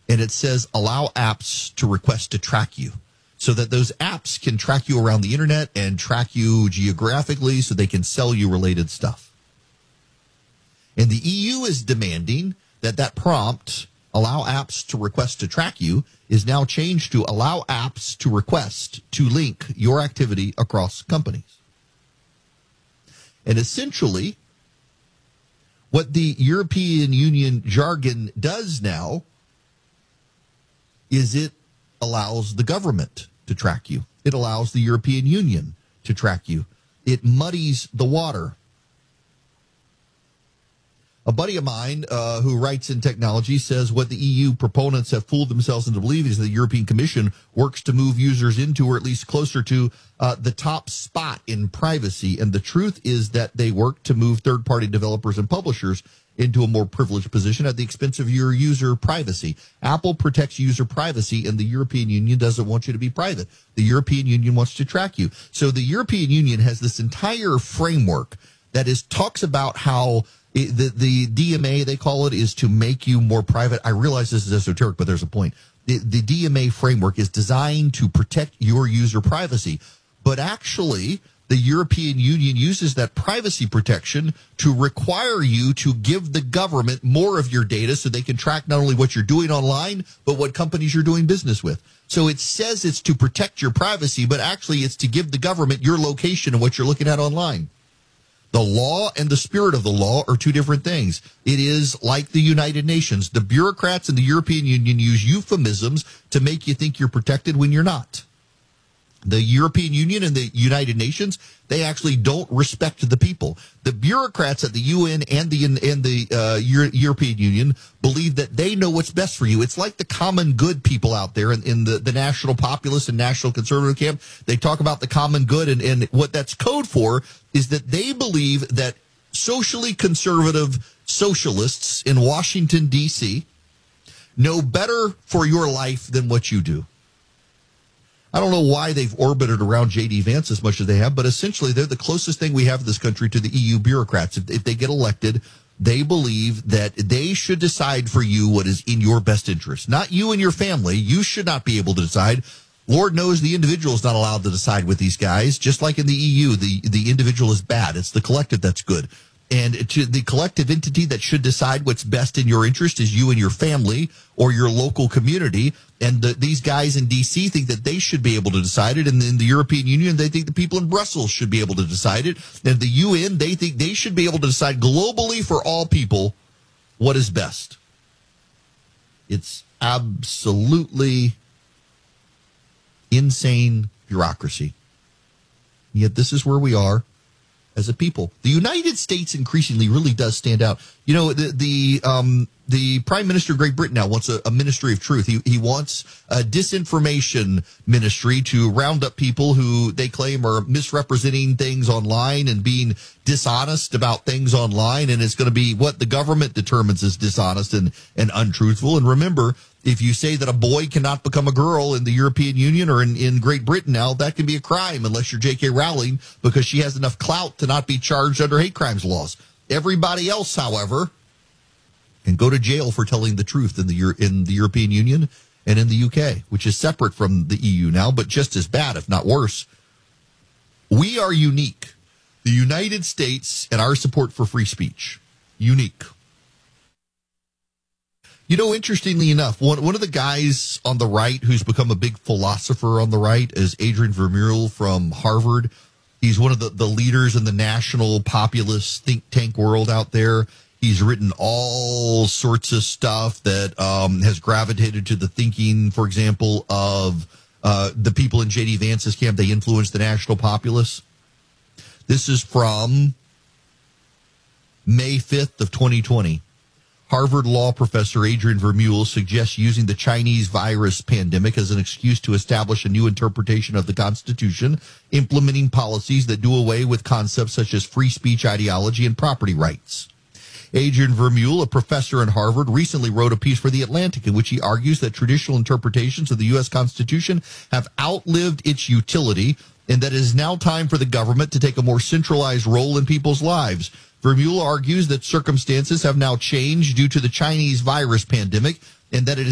and it says allow apps to request to track you, so that those apps can track you around the internet and track you geographically so they can sell you related stuff. And the EU is demanding that prompt, allow apps to request to track you, is now changed to allow apps to request to link your activity across companies. And essentially, what the European Union jargon does now is it allows the government to track you. It allows the European Union to track you. It muddies the water. A buddy of mine who writes in technology says what the EU proponents have fooled themselves into believing is that the European Commission works to move users into, or at least closer to, the top spot in privacy. And the truth is that they work to move third-party developers and publishers into a more privileged position at the expense of your user privacy. Apple protects user privacy, and the European Union doesn't want you to be private. The European Union wants to track you. So the European Union has this entire framework that talks about how the DMA, they call it, is to make you more private. I realize this is esoteric, but there's a point. The DMA framework is designed to protect your user privacy. But actually, the European Union uses that privacy protection to require you to give the government more of your data so they can track not only what you're doing online, but what companies you're doing business with. So it says it's to protect your privacy, but actually it's to give the government your location and what you're looking at online. The law and the spirit of the law are two different things. It is like the United Nations. The bureaucrats in the European Union use euphemisms to make you think you're protected when you're not. The European Union and the United Nations, they actually don't respect the people. The bureaucrats at the UN and the European Union believe that they know what's best for you. It's like the common good people out there in the national populist and national conservative camp. They talk about the common good, and what that's code for is that they believe that socially conservative socialists in Washington, D.C. know better for your life than what you do. I don't know why they've orbited around J.D. Vance as much as they have, but essentially they're the closest thing we have in this country to the EU bureaucrats. If they get elected, they believe that they should decide for you what is in your best interest. Not you and your family. You should not be able to decide. Lord knows the individual is not allowed to decide with these guys. Just like in the EU, the individual is bad. It's the collective that's good. And the collective entity that should decide what's best in your interest is you and your family or your local community. And these guys in D.C. think that they should be able to decide it. And in the European Union, they think the people in Brussels should be able to decide it. And the UN, they think they should be able to decide globally for all people what is best. It's absolutely insane bureaucracy. Yet this is where we are as a people. The United States increasingly really does stand out. You know, the Prime Minister of Great Britain now wants a ministry of truth. He wants a disinformation ministry to round up people who they claim are misrepresenting things online and being dishonest about things online. And it's going to be what the government determines is dishonest and untruthful. And remember, if you say that a boy cannot become a girl in the European Union or in Great Britain now, that can be a crime unless you're J.K. Rowling, because she has enough clout to not be charged under hate crimes laws. Everybody else, however, can go to jail for telling the truth in the European Union and in the UK, which is separate from the EU now, but just as bad, if not worse. We are unique. The United States and our support for free speech. Unique. You know, interestingly enough, one of the guys on the right who's become a big philosopher on the right is Adrian Vermeule from Harvard. He's one of the leaders in the national populist think tank world out there. He's written all sorts of stuff that has gravitated to the thinking, for example, of the people in J.D. Vance's camp. They influenced the national populace. This is from May 5th of 2020. Harvard law professor Adrian Vermeule suggests using the Chinese virus pandemic as an excuse to establish a new interpretation of the Constitution, implementing policies that do away with concepts such as free speech ideology and property rights. Adrian Vermeule, a professor at Harvard, recently wrote a piece for The Atlantic in which he argues that traditional interpretations of the U.S. Constitution have outlived its utility and that it is now time for the government to take a more centralized role in people's lives. Vermeule argues that circumstances have now changed due to the Chinese virus pandemic and that it is